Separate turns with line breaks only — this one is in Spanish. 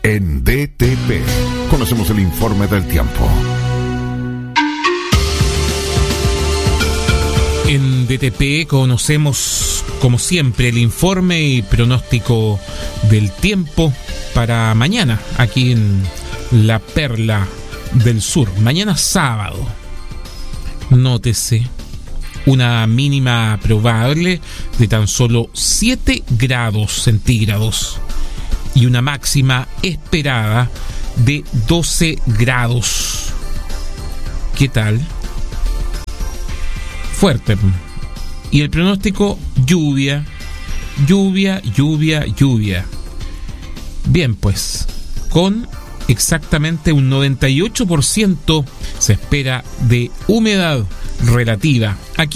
En DTP conocemos el informe del tiempo.
En DTP conocemos, como siempre, el informe y pronóstico del tiempo para mañana, aquí en la Perla del Sur. Mañana sábado, nótese, una mínima probable de tan solo 7 grados centígrados y una máxima esperada de 12 grados. ¿Qué tal? Fuerte. Y el pronóstico, lluvia. Bien, pues, con exactamente un 98% se espera de humedad relativa. Aquí